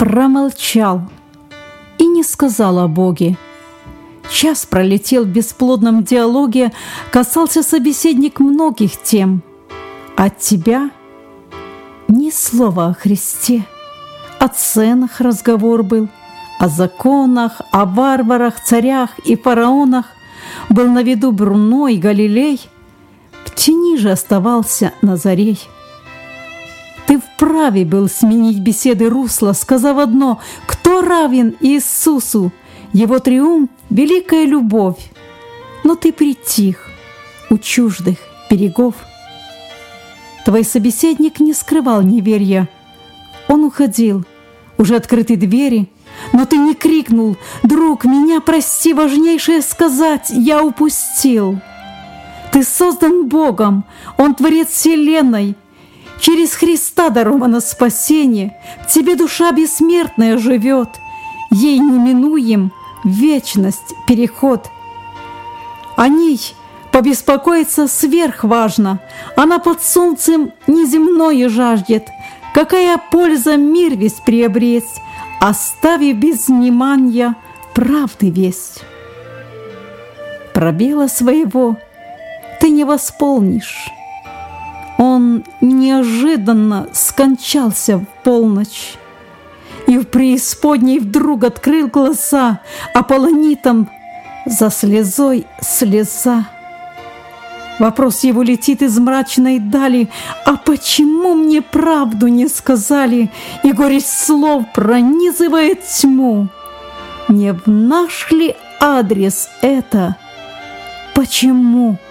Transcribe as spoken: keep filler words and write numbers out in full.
промолчал и не сказал о Боге. Час пролетел в бесплодном диалоге, касался собеседник многих тем. От тебя ни слова о Христе. О ценах разговор был, о законах, о варварах, царях и фараонах. Был на виду Бруно и Галилей, в тени же оставался Назарей. Ты вправе был сменить беседы русло, сказав одно: кто равен Иисусу? Его триумф — великая любовь. Но ты притих у чуждых берегов. Твой собеседник не скрывал неверия. Он уходил, уже открыты двери, но ты не крикнул: «Друг, меня прости, важнейшее сказать я упустил». Ты создан Богом, Он творец вселенной. Через Христа даровано спасение, в тебе душа бессмертная живет, ей неминуем вечность переход. О ней побеспокоиться сверхважно, она под солнцем неземное жаждет. Какая польза мир весь приобресть, оставив без внимания правды весть? Пробела своего ты не восполнишь. Он неожиданно скончался в полночь, и в преисподней вдруг открыл глаза, аполлонитом за слезой слеза. Вопрос его летит из мрачной дали: а почему мне правду не сказали? И горечь слов пронизывает тьму. Не в наш ли адрес это? Почему?